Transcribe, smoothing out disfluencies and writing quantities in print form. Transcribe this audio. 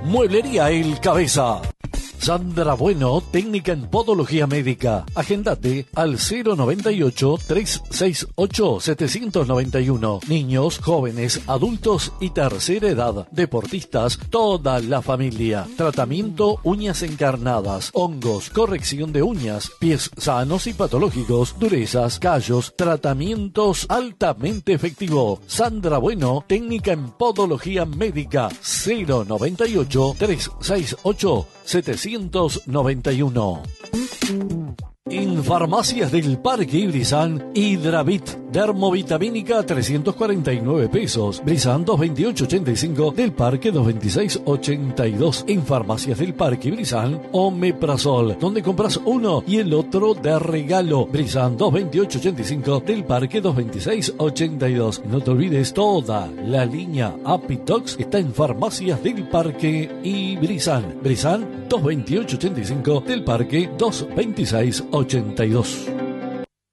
Mueblería El Cabeza. Sandra Bueno, técnica en podología médica. Agéndate al 098-368-791. Niños, jóvenes, adultos y tercera edad. Deportistas, toda la familia. Tratamiento uñas encarnadas, hongos, corrección de uñas, pies sanos y patológicos, durezas, callos, tratamientos altamente efectivo. Sandra Bueno, técnica en podología médica. 098-368-791. En Farmacias del Parque Ibrizán, Hidravit, dermovitamínica 349 pesos, Brizán 228.85, del Parque 226.82. En Farmacias del Parque Ibrizán, Omeprazol, donde compras uno y el otro de regalo, Brizán 228.85, del Parque 226.82. No te olvides, toda la línea Apitox está en Farmacias del Parque Ibrizán, Brizán 228.85, del Parque 226.82.